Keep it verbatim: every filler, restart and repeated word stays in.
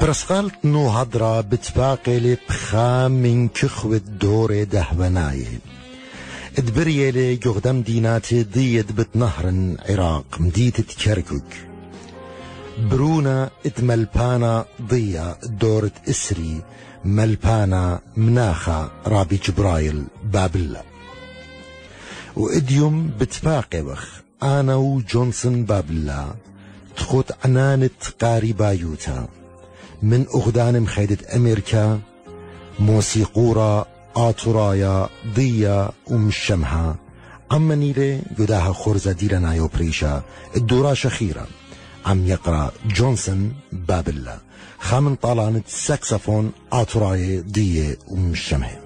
برسقالت نو هدرا بتباقي بخام من كخوة دور دهوناي ادبريلي قدام ديناتي ضيد بتنهر عراق مديت كركك برونا اتملبانا ضيا دورة اسري ملبانا مناخا رابي جبرايل بابلا واديوم بتباقي وخ انا وجونسون بابلا تخوت عنانة قاري بايوتا من أغدان مخيدة أمريكا موسيقورة آتورايا ضيا ومشمها عمني لي قداها خورزة ديلنا يوبريشا الدورة شخيرة عم يقرأ جونسون بابلا خامن طالانة ساكسفون آتورايا ضيا ومشمها.